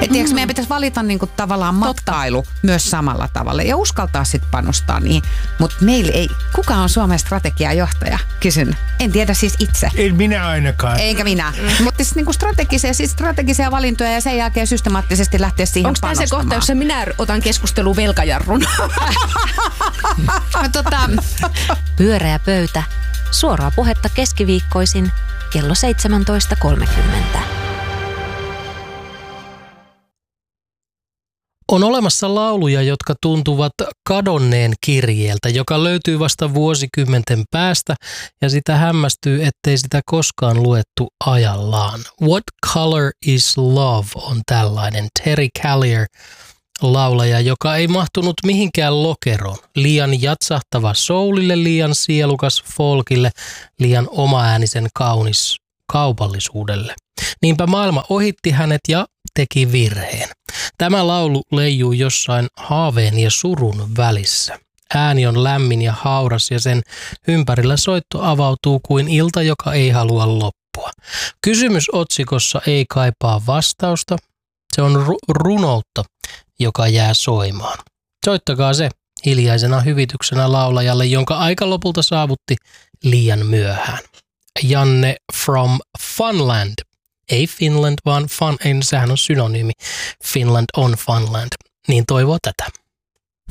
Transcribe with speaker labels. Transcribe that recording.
Speaker 1: Tiedätkö, meidän pitäisi valita niinku tavallaan matkailu myös samalla tavalla ja uskaltaa sitten panostaa niihin. Mutta meillä ei, kuka on Suomen strategiajohtaja? Kysyn. En tiedä siis itse.
Speaker 2: En minä ainakaan.
Speaker 1: Eikä minä. Mutta siis niinku strategisia valintoja ja sen jälkeen systemaattisesti lähteä siihen
Speaker 3: Onko
Speaker 1: panostamaan.
Speaker 3: tämä se kohta, jossa minä otan keskusteluun velkajarrun?
Speaker 4: Pyöreä pöytä. Suoraa puhetta keskiviikkoisin kello 17.30.
Speaker 5: On olemassa lauluja, jotka tuntuvat kadonneen kirjeeltä, joka löytyy vasta vuosikymmenten päästä ja sitä hämmästyy, ettei sitä koskaan luettu ajallaan. What Color is Love on tällainen Terry Callier laulaja, joka ei mahtunut mihinkään lokeroon. Liian jatsahtava soulille, liian sielukas folkille, liian omaäänisen kaunis kaupallisuudelle. Niinpä maailma ohitti hänet ja teki virheen. Tämä laulu leijuu jossain haaveen ja surun välissä. Ääni on lämmin ja hauras ja sen ympärillä soitto avautuu kuin ilta, joka ei halua loppua. Kysymys otsikossa ei kaipaa vastausta. Se on runoutta, joka jää soimaan. Soittakaa se hiljaisena hyvityksenä laulajalle, jonka aika lopulta saavutti liian myöhään. Janne from Funland. Ei Finland, vaan sehän on synonyymi. Finland on Funland. Niin toivoo tätä.